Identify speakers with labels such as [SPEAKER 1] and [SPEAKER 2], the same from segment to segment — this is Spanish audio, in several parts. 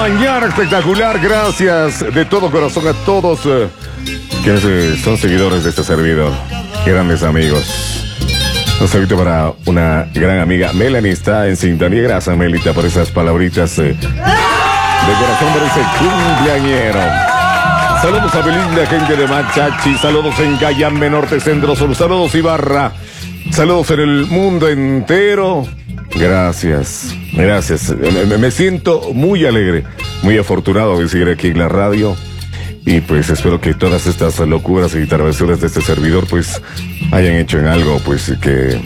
[SPEAKER 1] mañana espectacular. Gracias de todo corazón a todos que son seguidores de este servidor. Grandes amigos. Un saludo para una gran amiga. Melanie está en sintonía. Gracias, Melita, por esas palabritas de corazón por ese cumpleañero. Saludos a Belinda, gente de Machachi. Saludos en Cayambe, Norte, Centro Sur. Saludos Ibarra. Saludos en el mundo entero. Gracias, gracias. Me siento muy alegre, muy afortunado de seguir aquí en la radio. Y pues espero que todas estas locuras y travesuras de este servidor pues hayan hecho en algo pues que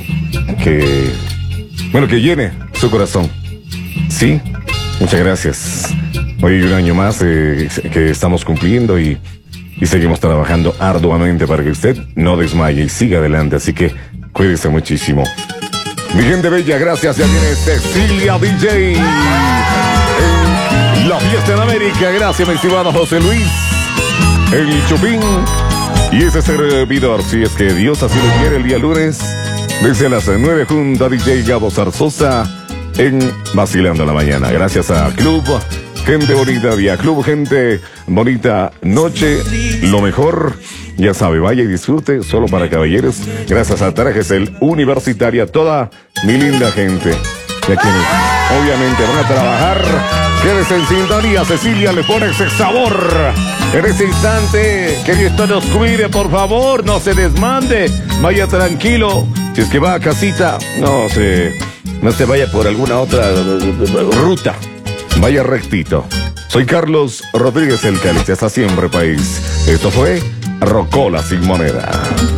[SPEAKER 1] llene su corazón. Sí, muchas gracias. Hoy un año más que estamos cumpliendo y seguimos trabajando arduamente para que usted no desmaye y siga adelante. Así que cuídese muchísimo. Mi gente bella, gracias. Ya viene Cecilia DJ en la fiesta en América. Gracias, mi estimado José Luis, el Chupín y ese servidor. Si es que Dios así lo quiere, el día lunes desde las 9 junto a DJ Gabo Zarzosa en Vacilando la Mañana. Gracias a Club Gente Bonita Día, Club Gente Bonita Noche, lo mejor. Ya sabe, vaya y disfrute, solo para caballeros. Gracias a Trajes El Universitaria, toda mi linda gente. Y a quienes obviamente van a trabajar, quédese en sintonía. Cecilia le pone ese sabor. En ese instante, que Dios nos cuide, por favor, no se desmande. Vaya tranquilo. Si es que va a casita, no se vaya por alguna otra ruta. Vaya rectito. Soy Carlos Rodríguez el Cáliz, hasta siempre país. Esto fue Rocola sin moneda.